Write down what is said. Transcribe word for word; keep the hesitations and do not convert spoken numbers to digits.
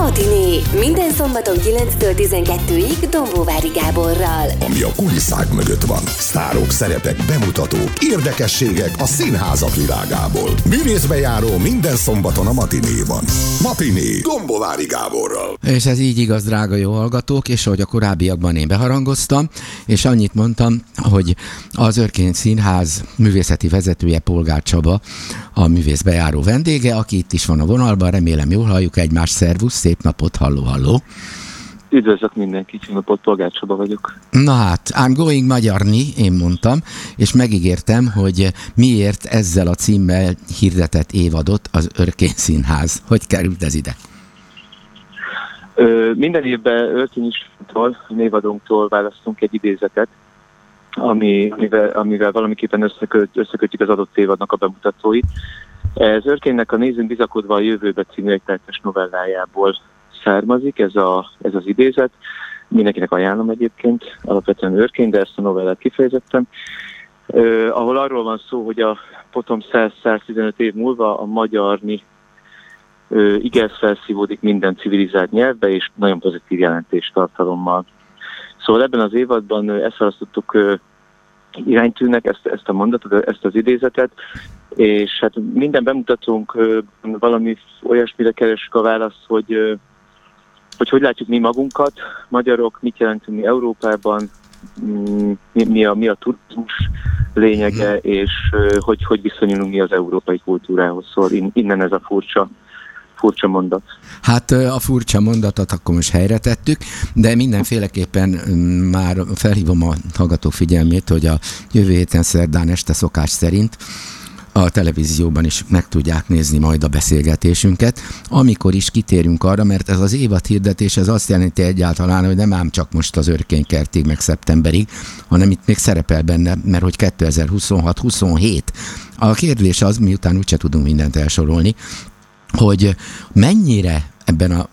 Matiné. Minden szombaton kilenctől tizenkettőig Dombóvári Gáborral. Ami a kulisszák mögött van. Sztárok, szerepek, bemutatók, érdekességek a színházak világából. Művészbejáró minden szombaton a Matinéban. Matiné Dombóvári Gáborral. És ez így igaz, drága jó hallgatók, és ahogy a korábbiakban én beharangoztam, és annyit mondtam, hogy az Örkény Színház művészeti vezetője Polgár Csaba a művészbejáró vendége, aki itt is van a vonalban, remélem jól halljuk egymást. Szervusz, szép napot, halló, halló. Üdvözlök mindenkit, szép napot, Polgár Csaba vagyok. Na hát, I'm going magyarni, én mondtam, és megígértem, hogy miért ezzel a címmel hirdetett évadot az Örkény Színház. Hogy került ez ide? Ö, minden évben Örkény Istvantól, névadónktól választunk egy idézetet, ami, amivel, amivel valamiképpen összeköt, összekötjük az adott évadnak a bemutatóit. Ez Örkénynek a Nézzünk bizakodva a jövőbe című egyteltes novellájából származik, ez, a, ez az idézet. Mindenkinek ajánlom egyébként, alapvetően Örkény, de ezt a novellát kifejezetten. Uh, ahol arról van szó, hogy a potom száz-száztizenöt év múlva a magyarni uh, igaz felszívódik minden civilizált nyelvbe, és nagyon pozitív jelentéstartalommal. Szóval ebben az évadban uh, ezt választottuk uh, iránytűnek, ezt, ezt a mondatot, ezt az idézetet, és hát minden bemutatónk uh, valami olyasmire keresünk a választ, hogy, uh, hogy hogy látjuk mi magunkat, magyarok, mit jelentünk mi Európában, mi, mi, a, mi a turizmus lényege, és uh, hogy, hogy viszonyulunk mi az európai kultúrához. Szóval in, innen ez a furcsa furcsa mondat. Hát a furcsa mondatot akkor most helyre tettük, de mindenféleképpen már felhívom a hallgatók figyelmét, hogy a jövő héten szerdán este szokás szerint a televízióban is meg tudják nézni majd a beszélgetésünket, amikor is kitérünk arra, mert ez az évad hirdetés, ez azt jelenti egyáltalán, hogy nem ám csak most az Örkénykertig, meg szeptemberig, hanem itt még szerepel benne, mert hogy kétezer-huszonhat huszonhét. A kérdés az, miután úgyse tudunk mindent elsorolni, hogy mennyire ebben a